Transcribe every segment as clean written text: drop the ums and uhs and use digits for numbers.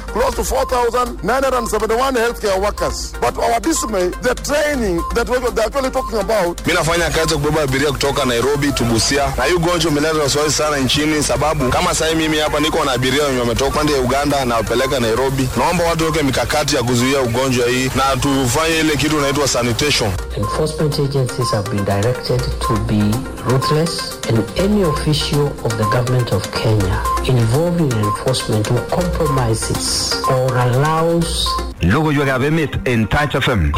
close to 4,971 healthcare workers. But our dismay, the training that they're actually talking about. Mimi nafanya kazi kubeba abiria kutoka Nairobi to Busia. Na hiyo ugonjwa umeleta wasiwasi sana nchini sababu kama sasa mimi hapa niko na abiria wenye wametoka pande ya Uganda na wapeleka Nairobi. Naomba watu weke mikakati ya kuzuia ugonjwa hii na tufanye ile kitu inaitwa sanitation. Enforcement agencies have been directed to be ruthless, and any official of the government of Kenya involved in enforcement who compromises or allows logoiwekab emet en Touch FM.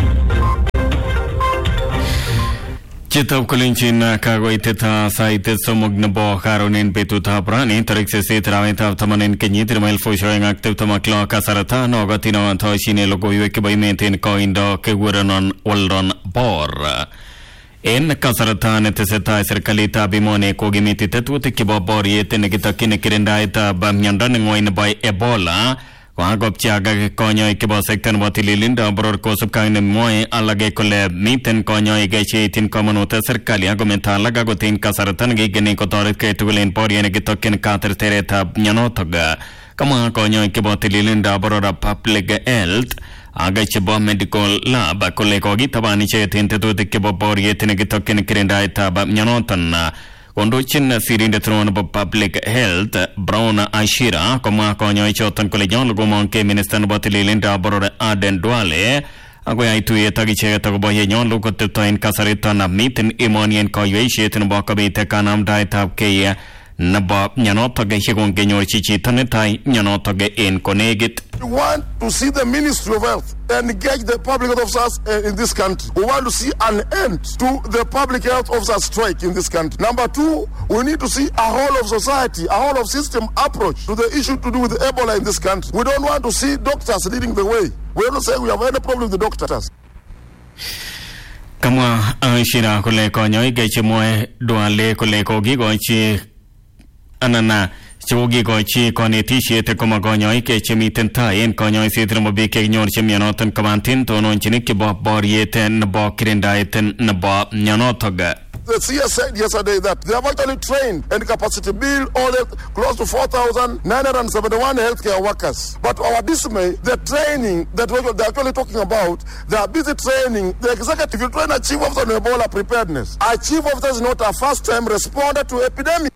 Chitap Kulinchin kagoiteta saitet somog nebo karonin betutab rani tarik 8 arawetab 10 kenyit 2020 kasarta nogatino toshine logoiwek chebo emet en koindo kekurenon Weldon Bor. En kasarta netesetai serikalitab emoni kokimiti tetutik chebo boriet nekitokyin kirindaetab miondo neng'oi nebo Ebola kokopchiagak konyoik chebo sekta nebo tililindo boror kosubkei nemwoe alage kole miten konyoik cheityin komonut serikali akometa alak akotin kasarta nekikeni kotoretkei tugul en boriet nekitokyin katerteretab mionotok. Kamwa konyoik chebo tililindo boror public health aga chebo medical lab kole kokitaban icheket en tetutik chebo boriet nekitokyin kirindaetab mionoton. Kondochin sirindet nebo public health Brown Ashira komwa konyoik choton kole nyolu komong'kei minista nebo tililindo boror Aden Duale akoyai tuyet ak icheket akobo yenyolu kotepto en kasariton miten emoni en koiweisiet nebo kobit kanamdaetab kei nebo mionotok yekongenyorchi chito netai mionotok en konekit. We want to see the Ministry of Health engage the public health officers in this country. We want to see an end to the public health officers strike in this country. Number two, we need to see a whole of society, a whole of system approach to the issue to do with Ebola in this country. We don't want to see doctors leading the way. We don't say we have any problem with the doctors. Kamwa Ashira kole konyoik chemwoe Duale kole kokikochi anana chokikochi konetisiet koma konyoik chemiten tai en konyoiset nebo biik chekinyorchi mionoton kobantin tononchinik chebo boriet nebo kirindaet nebo mionotok. The CS said yesterday that they have actually trained and capacity build all the close to 4,971 healthcare workers. But our dismay, the training that they're actually talking about, they are busy training the executive. You train a chief officer on Ebola preparedness. A chief officer is not a first-time responder to epidemic.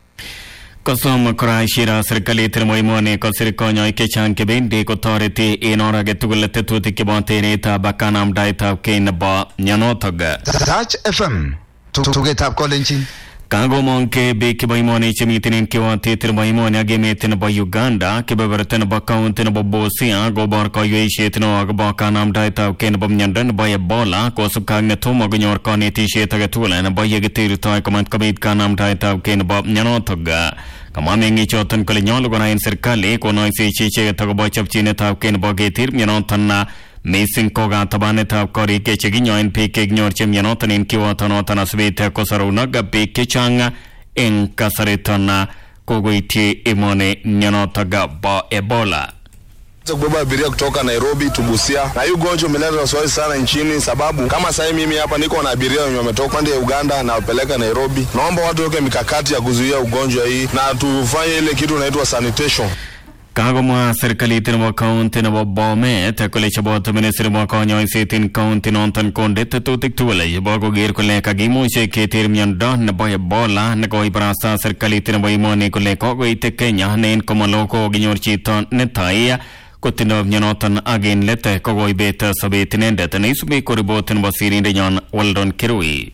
Kosom kora Shira serikalit nebo emoni kosir konyoik chechang chebendi kotoreti en or age tugul tetutik chebo teretab kanamdaetab kei nebo mionotok. Touch FM tugetab kolenjin Kagomong'kei biik chebo emoni chemiten en kiwotet nebo emoni ak emet nebo Uganda kebeberta nebo county nebo Busia kobor koiweisiet neo akobo kanamdaetab kei nebo miondo nebo Ebola kosubkei ak netomo konyor konetisiet age tugul nebo yekitirtoi komat kobit kanamdaetab kei nebo mionotok. Kamwa meng'ichoton kole nyolu kora en serikali konoisechi icheket akobo chopchinetab kei nebo ketir mionoton missing ko katabanetab korik chekinyoen biik chekinyorchi mionoton en kiwotonoton asubit kosorunok biik chechang en kasariton kokoityi emoni mionotok bo Ebola. Kubeba abiria kutoka Nairobi to Busia. Na hiyo ugonjwa umeleta wasiwasi sana nchini sababu kama sasa mimi hapa niko na abiria wenye wametoka pande ya Uganda na wapeleka Nairobi. Naomba watu weke mikakati ya kuzuia ugonjwa hii na tufanye ile kitu inaitwa sanitation. Kagomwa serikalit nebo county nebo Bomet kole chobot ministry nebo konyoiset en county noton konde tetutik tugul chebo koker kole kakimuch keter miondo nebo Ebola nekoibarasta serikalit nebo emoni kole kokoit Kenya ne en komalo kokinyor chito netai kotindo mionoton ak en let kokoibet sobet inendet neisubi koripot nebo sirindenyon Weldon Kirui.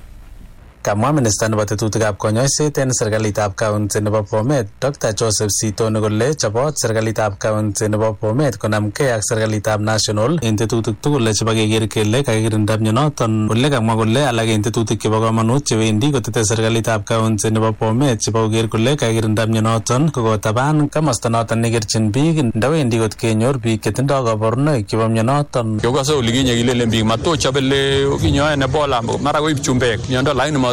Kamwa minister nebo tetutikab konyoiset en serikalitab county nebo Bomet Dr. Joseph Sitone kole chobot serikalitab county nebo Bomet konamkei ak serikalitab national en tetutik tugul chebo keker kele kakikirinda mionoton. Ole kamwa kole alak en tetutik chebo komonut chewendi kotete serikalitab county nebo Bomet chebo koker kole kakikirinda mionoton kokotaban komosta noton nekerchin biik ndawendi kot kenyor biik chetindoi kaborunoik chebo mionoton. Yokose olikinye kilelen biik matochobele kinyoen Ebola mara koib chumbek miondo lakini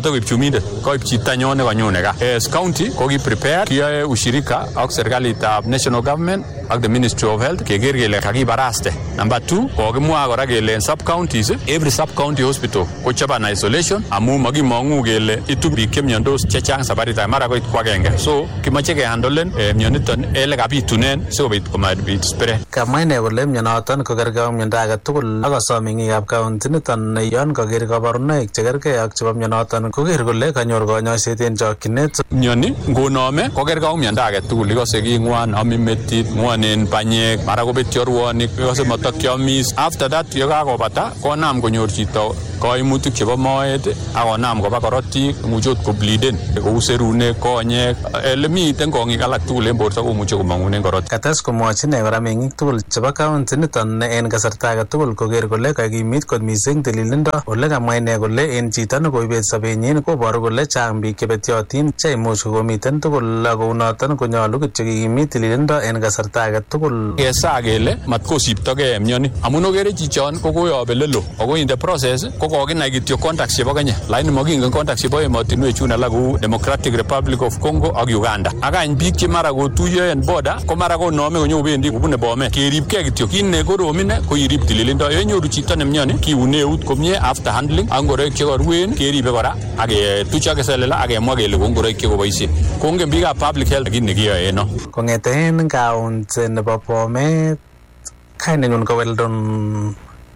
matakoib chumindet koib chitanyo ne kanyone ka. As county ko ki prepare kiyoe ushirika ak serikalitab national government ak the Ministry of Health keker kele kakibaraste. Number 2 kokimwa kora kele sub counties every sub county hospital kochoban isolation amu makimong'u kele itu biik chemiondos chechang sabarit mara koit kwa agenge. So kimache kehandolen mioniton ele kabitunen sikobit komabit spread. Kamwa ine kole mionoton ko kergei ak miondo age tugul ak kosom meng'ikab kaunti niton yon koker kaborunoik chekergei ak chebo mionoton koker kole kanyor konyoiset en chokchinet. Mioni ngonome ko kergei ak miondo age tugul, ikose king'wan, amin metit, ng'wonen panyek, mara kobetyo rwonik, ikose matokyomis. After that yekakobata konam konyor chito koimutik chebo moet ak konam koba korotik, imuche ot kobliden kou serunek, konyek, ele miten kong'ik alak tugul en borto komuche komong'unen korotik. Kates komwochi ine kora meng'ik tugul chebo kaunti niton ne en kasarta age tugul koker kole kakimit kot mising tililindo. Ole kamwa ine kole en chito nekoibet sobenyin koboru kole chang biik chebetyotin cheimuch komiten tugul ak kounoton konyolu kityo kikimit tililindo en kasarta age tugul. Kesa kele matkosiptogei mioni amun okere chichon kokoyob elelo ako in the process kokokinai kityo contacts chebo Kenya lakini makingen contacts chebo emotinwek chun alak kou Democratic Republic of Congo ak Uganda. Akany biik che mara kotuyo en border ko mara konome konyokobendi kobune Bomet. Keribkei kityo kit nekorom ine ko irib tililindo. Yenyoru chito nemioni kiune eut komie after handling ak ngoroik chekoruen keribe kora ak ketuch ak keselela ak kemwa kele ko ngoroik chekoboisien. Kongen biikab public health kit nekiyoe no. Kong'eten kaunti nebo Bomet kainenyun ko Weldon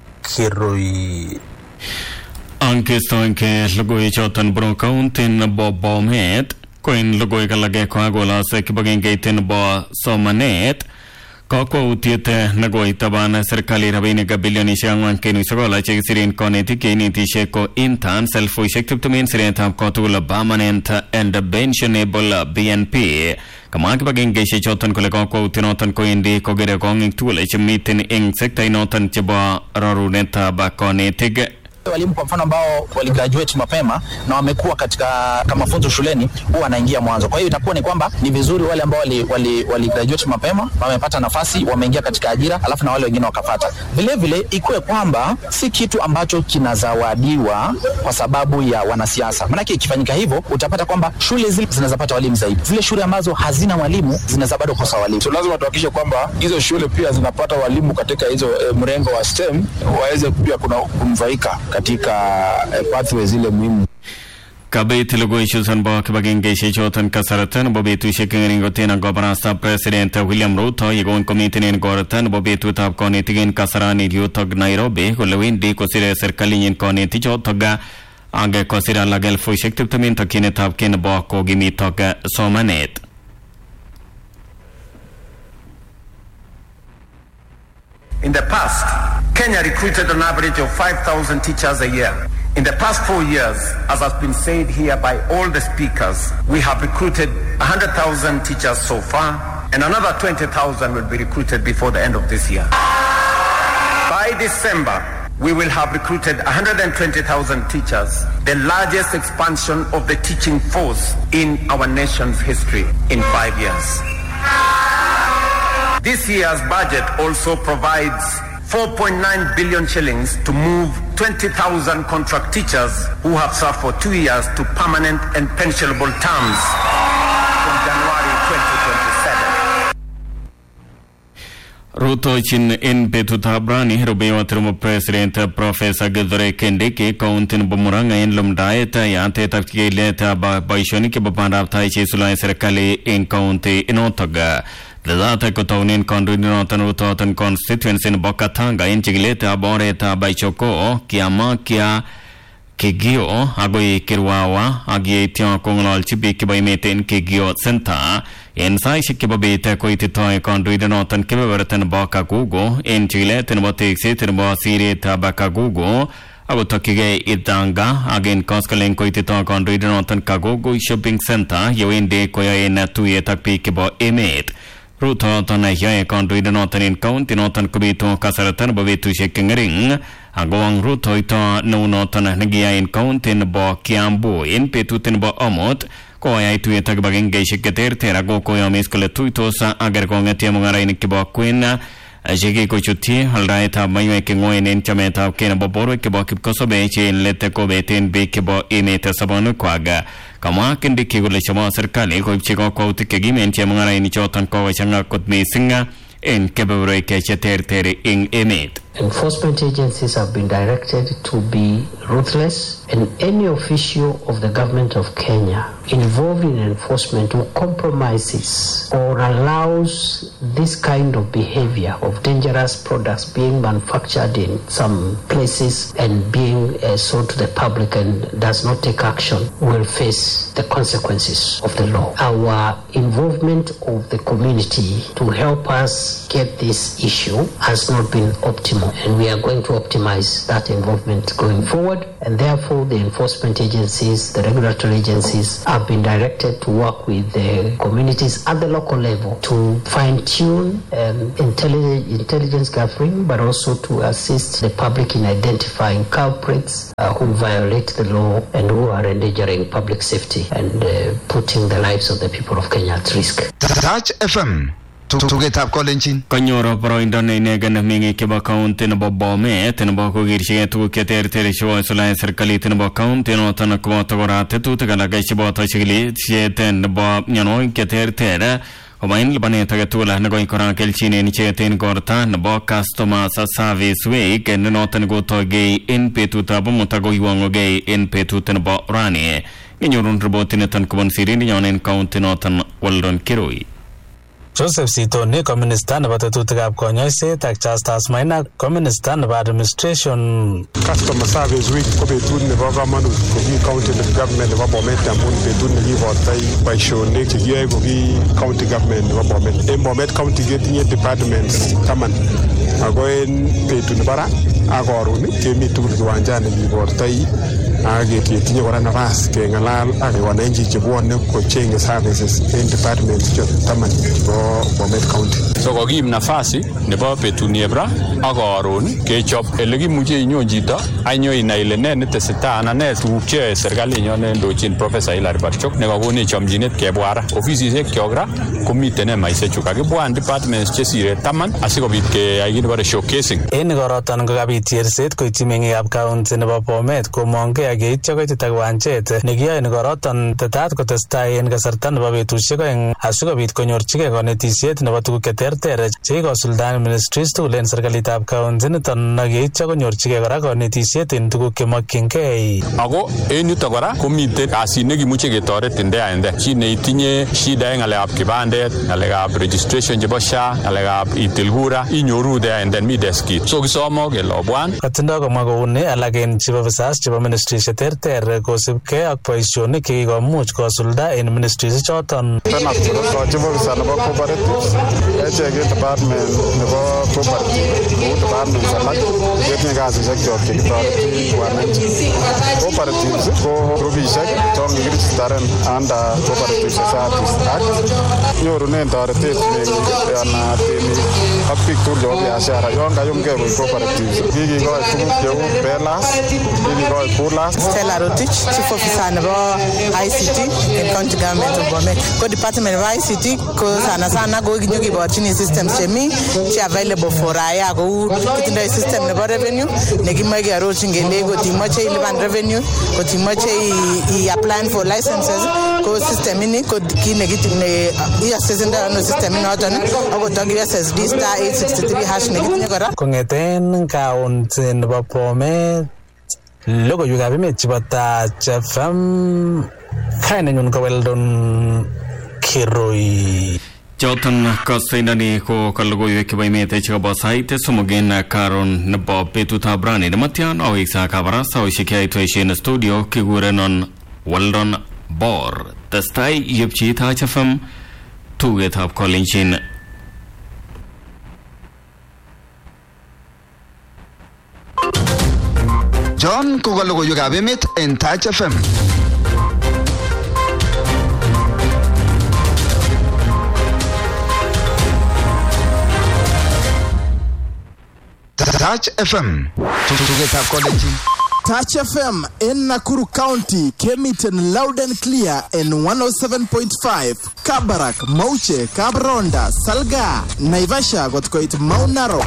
Kirui. Angestoinke logoi choton bro kaunti nebo Bomet ko en logoi kalage ko agolase kibagengeit nebo somanet kakwautiet negoi taban serikali rabinik bilionishek 4.9 chekisiren konetik cheinetishek ko interns 10,000 siretab kotugul permanent and pensionable BNP. Kama kibagengeishek choton kole kakwautinoton koendi kogere kong'ik tugul chemiten eng sektainoton chebo rorunetab konetik. Walimu kwa mfano ambao waligraduate mapema na wamekuwa katika kama funzo shuleni huwa wanaingia mwanzo. Kwa hiyo itakuwa ni kwamba ni vizuri wale ambao waligraduate mapema wamepata nafasi wameingia katika ajira alafu na wale wengine wakapata. Vile vile ikuwe kwamba si kitu ambacho kinazawadiwa kwa sababu ya wanasiasa. Maana ikifanyika hivyo utapata kwamba shule zile zinazapata walimu zaidi. Zile shule ambazo hazina walimu zinaweza bado kukosa walimu. So lazima tuhakikishe kwamba hizo shule pia zinapata walimu katika hizo mrengo wa STEM waweze pia kunufaika katika pathways zile muhimu. Kabit logoi shusan bo kibagengeishek choton kasaratan bo betushek ngeringoten gobarasta President William Ruto yegon komiten en goratan bo betutab konetik en kasarani yutok Nairobi kole wendi kosire serkalinyin konetik chotok age kosire alak 10,000 tokyinetab kei nebo kokimitok somanet. In the past, Kenya recruited an average of 5,000 teachers a year. In the past 4 years, as has been said here by all the speakers, we have recruited 100,000 teachers so far, and another 20,000 will be recruited before the end of this year. By December, we will have recruited 120,000 teachers, the largest expansion of the teaching force in our nation's history in 5 years. This year's budget also provides 4.9 billion shillings to move 20,000 contract teachers who have served for 2 years to permanent and pensionable terms from January 2027. Ruto chin in betutab rani rubewa termo President Professor Kithure Kindiki kaunti nebo Murang'a en lumdaet yatetab kiletab boisionik chebo bandaptai cheisuldaen serikali en kaunti inotok. Lezate kotaunen kandoindenoton Rutoton constituency nebo Katanga en chikiletab oretab Ichoko kiama kia Kegio agoi Kirwawa ak yeityo kong'ololchi biik chebo emet en Kegio Center en saishek chebo bet koititoi kandoindenoton kebeberta nebo Kagugo en chikilet nebo tekset nebo siretab Kagugo akotokyigei Idanga ak en koskolen koititoi kandoindenoton Kagugo Shopping Center yewendi koyoen tuyet ak biik chebo emet. Ruto yae kandoindenoton en kaunti noton kobitu kasarta nebo betusiek ng'ering ako ang Ruto ito neunoton nekiyai en kaunti nebo Kiambu en betut nebo Omut koyai tuyet ak kibagengeishek cheterter ako koyomis kole tuitos ak kerkong'et chemung'arainik chebo kwen Ashiki kuchuti aldaetab maiwek ng'oen en chametab kei nebo borwek chebo kipkosobei che en let kobeten biik chebo emet sobonwekwak. Kamwa Kindiki kole chebo serikali koibchi kakwautik chekimen chemung'arainik choton kokochang'a kot missing en kebeberwek che terter en emet. Enforcement agencies have been directed to be ruthless, and any official of the government of Kenya involved in enforcement who compromises or allows this kind of behavior of dangerous products being manufactured in some places and being sold to the public and does not take action will face the consequences of the law. Our involvement of the community to help us get this issue has not been optimal, and we are going to optimize that involvement going forward, and therefore the enforcement agencies, the regulatory agencies have been directed to work with the communities at the local level to fine-tune intelligence gathering, but also to assist the public in identifying culprits who violate the law and who are endangering public safety and putting the lives of the people of Kenya at risk. Touch FM. Tugetab kolenjin kanyor boroindo ne inegen meng'ik chebo county nebo Bomet nebo kokerchigei tuguk cheterter chebo isuldaen serikalit nebo county noton koboto kora tetutik alak cheboto chikilisiet nebo mionwogik cheterter kobain lipanet age tugul nekoi kora kelchin en icheket en korta nebo Customers Service Week ne noton kotogei en betutab amut ako iwang'ogei en betut nebo rani. Kinyorun ripotit niton kobun sirindenyon en county noton Weldon Kirui. Joseph Sitoni ko minister nebo tetutikab konyoiset ak Justus Maina ko minister nebo administration. Customer Service Week ko betut nebo kamanut ko ki county government nebo Bomet amun betut nekibortoi boisionik chekiyoe ko ki county government nebo Bomet. En Bomet county ketinye departments 10 ako en betut nebo ra ak koron kemi tugul kiwanjani kibortoi ak ketinye kora nafas keng'alal ak wananchi chebwone kochenge services en departments 10 chebo Bomet County. So kokiib nafasi nebo betuni ebra ak koron kechob ele kimuche inyon chito anyo inai ile ne netesetai anan ne tuguk cheyoe serkalinyon nendochin Professor Hilary Barchok nekakonech chomchinet kebwa ra. Ofisisiek kyok ra komiten emaisiechu kakibwan departments chesire 10 asikobit keyai kit nebore showcasing. En koroton kokabit cherset koityi meng'ikab county nebo Bomet komongei ak yeityo koitit ak kiwanjet nekiyoe koroton tetat kotestai en kasarta nebo betusiek oeng asikobit konyorchigei konetisiet nebo tuguk cheterter chekikosuldaen ministries tugul en serikalitab county niton ak yeityo konyorchigei kora konetisiet en tuguk chemokyingei. Ako en yuto kora komiten kasit nekimuche ketoret ndeaende chi neitinye shida en ng'alekab kibandet, ng'alekab registration chebo SHA, ng'alekab itil kura inyoru ndeaende mi deskit. So kisomo kele obwan. Katindoi komwa kouni alak en chief officers chebo ministries cheterter kosibgei ak boisionik chekikomuch kosulda en ministries choton. Nebo cooperatives, echek department nebo cooperative, departments alak ketinye kasisiek kyok chekitoreti wananchi. Cooperatives ko grupisiek chon kikirejistaren under Cooperative Societies Act. Nyorunen toretet meng'ik anan temik ak biik tugul chebo biashara yon kayumgei koik cooperatives. Kikikoi tuguk cheu Belas, kikikoi Coolers. Stella Rotich, Chief Officer nebo ICT in County Government of Bomet. Ko Department of ICT ko sana ko kinyokiborchini systems chemi che available for raia kou kitindoi system nebo revenue nekimoe kearorchin kele kotimoche ilipan revenue, kotimoche i-apply for licenses ko system ini ko kit nekitinye i-assessenda ano system inoton akotok USSD *863# nekitinye kora. Kong'eten county nebo Bomet logoiwekab emet chebo Touch FM kainenyun ko Weldon Kirui. Choton kosaindani ko kalogoiwek chebo emet chebo sait somok en karon nebo betutab rani nematyan aweksa kabarastaosiek yaitweishe en studio kikurenon Weldon Bor. Testai yepchi Touch FM tugetab kolenjin. John ko kalogoiwekab emet en Touch FM. Touch FM. Tugetab kolenjin. Touch FM in Nakuru County came it in loud and clear in 107.5. Kabarak, Mauche, Kabronda, Salga, Naivasha got quite Mount Narok.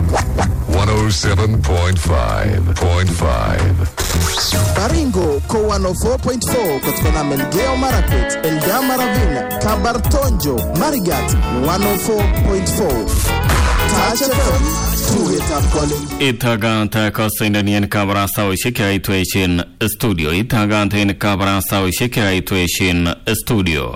107.5. Baringo, Ko 104.4, Kotkona Melgeo Marakwet, Eldama Ravine, Kabartonjo, Marigat, 104.4. Touch FM, to it up calling. Itaganta Kosindanian Kabarasa Shika Ituation Studio. Itaganta in Kabarasa Shika Ituation Studio.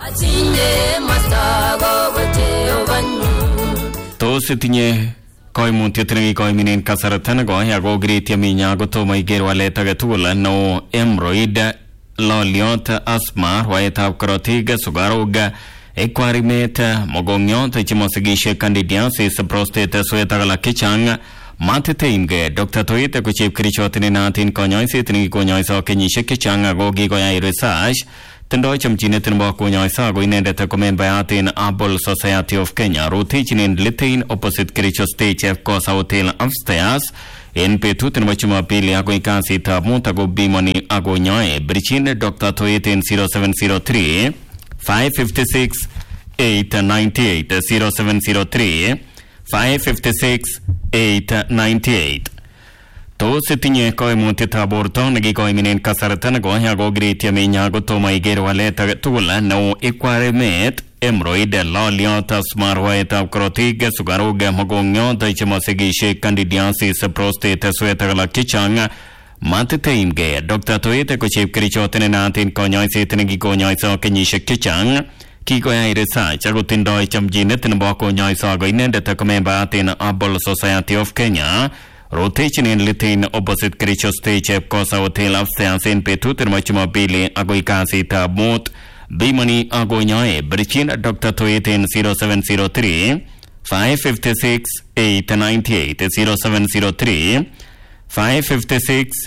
Tositinye Koimunti Koiminin Kasaratanago, Yago Gretia Minago Toma Gerwale Tagatula, no Embroid, Loliot, Asma, White Krotiga, Sugaruga, Equarimeta, Mogonyon, Chimosigisha Candidiansis, Prostate, Suetagala Kichang, Matetinge, Dr. Toita, Kuchip Krichotininatin, Konyoisi, Trinikonoiso, Kenisha Kichanga, Gogigoya Research, Tendocham Chinetin Bokunyoisa, Guinenda Tacomen Bayatin, Abol Society of Kenya, rotation in Litin, opposite Kricho Stage of Course Hotel upstairs. In Petutin Wachuma Pili Agoikansi Tamuntago Bimoni Agonyoe, Brichin, Dr. Toitin 0703 556 898 0703 556 898. To sitinye Koimunti Taborto, Nagi Koiminin Kasaratan, Goyago Gretia Minago Toma Igerwaleta Tula, no Equarimet, Embroid, Loliota, Smarwaita, Krotiga, Sugaruga, Mogonyo, Taichimosegi, Candidiansis, Prostate, Suetagala Kichanga, Mateteimge, Dr. Toeta, Kuchip Krichotinanatin, Konyoisi, Tinigonyoiso, Kenisha Kichang, Kikoya Research, Agutin Deutscham Jinet, and Boko Nyoisago, in the Takomembatin, Abol Society of Kenya. Rotation in Litin opposite Kricho Stage of Cosa Hotel upstairs in Petuter Machumabili, Agoikasi Tabmut, Bimani Agoyoe, Brichin, Dr. Toitin 0703 556 898 0703 556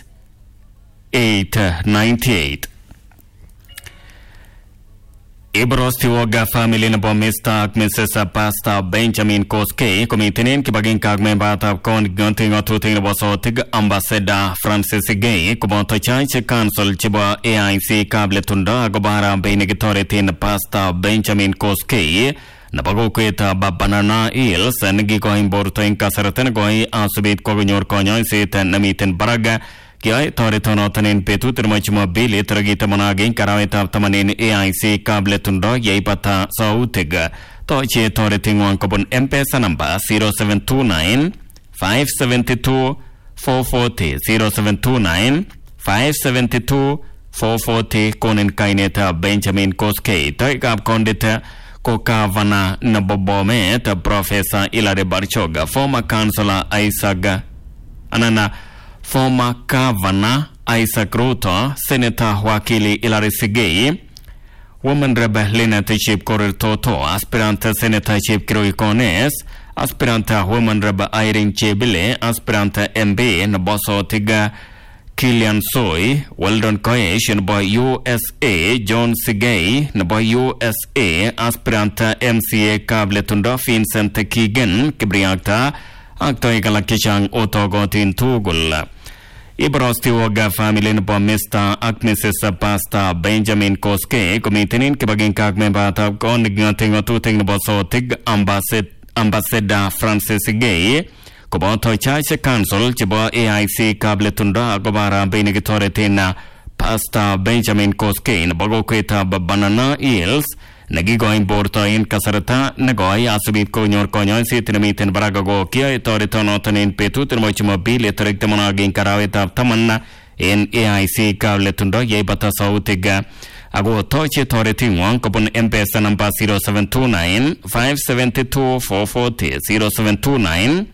898. Ibrostiwoga family na bomista Mrs. Pasta Benjamin Koske komitinin kibagin kagmembata kon gonting otuting bosotig ambassador Francis Gay kuboto chance council chiba AIC kabletunda gobara benigitoretin Pasta Benjamin Koske napagokweta babanana ils ngi ko imborto in kasaratan goi asubit kognyor konyoy setan namiten baraga Kiai Toritono Tanin Petu Termachuma Billy Tragita Monagin Karaweta Tamanin AIC Kabletundo Yaipata Sautiga Toche Toriting one Cobon M-Pesa number 0729 572 440 0729 572 440 Konin Kaineta Benjamin Koske Taikab Kondita Kokavana Nabobomet Professor Ilare Barchoga former Councillor Isaac Anana former Governor Isaac Ruto, Senator Wakili Ilari Sigei, Woman Rep Lena Chip Korir Toto, Aspirant Senator Chip Kiroikones, Aspirant Woman Rep Irene Chebile, Aspirant MB Naboso Tiga Kilian Soy, Weldon Koesh, Naboy USA, John Sigei, Naboy USA, Aspirant MCA Kabletundo, Vincent Keegan, Kibriakta, Actoi Galakishang Otogotin Tugul. Ibrostiwoga family na Mr. Mrs. Pasta Benjamin Koske, Komitinin Kibagin Kagmembata, Konignating Otuting Bosotig, Ambassador Francis Gay, Koboto Church Council, Chibo AIC Kabletunda, Gobara Benigitoretina, Pasta Benjamin Koske, Bogokweta Banana Eels, Nagigoin Borto in Kasarata, Nagoi, Asubit Konyor Konyoy, Sitinamitin Baragago, Kia, Toritonotan in Petu, Termochimobili, Terictamonagin Karaweta Tamanna, in AIC Kavletundo, Yebata Sautiga, Ago Tochi Toritin, one Copon M-Pesa number 0729 572 440 0729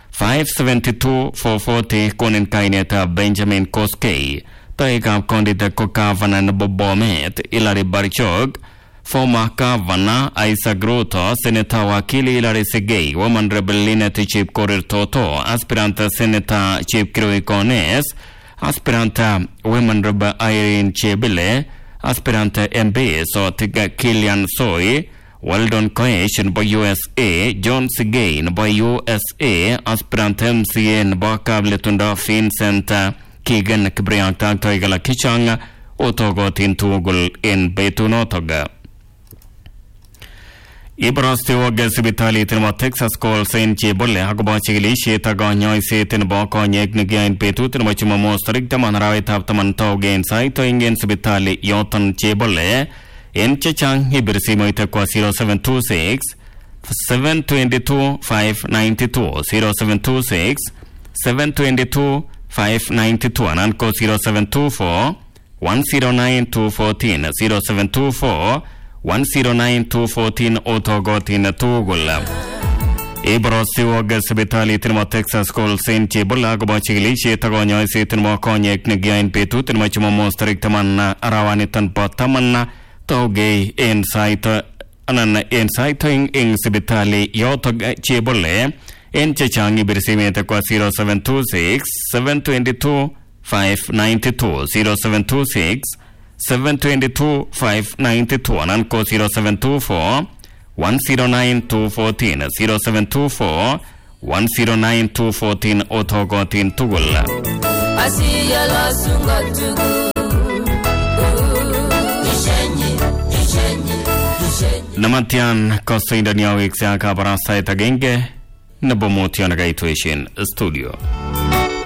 572 440 Konin Kaineta Benjamin Koske, Taikam Kondita Kokavana Bobomet, Ilari Barchog, former Governor Isaac Ruto, Senator Wakili Ilari Sigei, Woman Rebel Lena Chip Korir Toto, Aspirant Senator Chip Kiroikones, Aspirant Woman Rebel Irene Chebile, Aspirant MB So Tiga Kilian Soy, Weldon Koesh by USA, John Sigei by USA, Aspirant MCN by Kabletunda Vincent kigen kibriakta toigala kichang otogotin tugul en betunotoga. Ibrasti wagga sibitali tinma Texas call sen chebolle agoba chigili sheta ganyoy se tinba konyek nigyain betu tinma chuma mostarik taman rawet hab taman tawgen sai to ingen sibitali yotan chebolle en chechang ibirsi moita kwa 0726 722 592 0726 722 592 anan ko 0724 109 214 0724 109 214 otogotin tugul. Ibrosi wagga sibitali tinma Texas call sen chebolle agoba chigili sheta ganyoy se tinma konyek nigyain betu tinma chuma mostarik taman arawani tanpa tamanna tawgei en saita anan en saitoing ing sibitali yotog chebolle en chechangi birsimete kwa 0726 722 592 0726 722 592 anan ko 0724 109 214 0724 109 214 otogotin tugul. Asiyala sunga tugul. Namatian kosa indani ya wiksa kabarasa itagenge na bomotiana gaituishin studio.